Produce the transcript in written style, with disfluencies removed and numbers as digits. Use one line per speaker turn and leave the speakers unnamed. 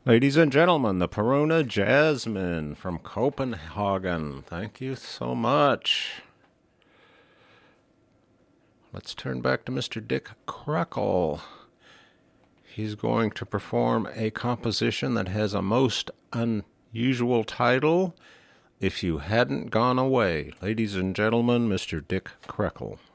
Ladies and gentlemen, the Peruna Jasmine from Copenhagen. Thank you so much. Let's turn back to Mr. Dick Krekel. He's going to perform a composition that has a most unusual title, If You Hadn't Gone Away. Ladies and gentlemen, Mr. Dick Krekel.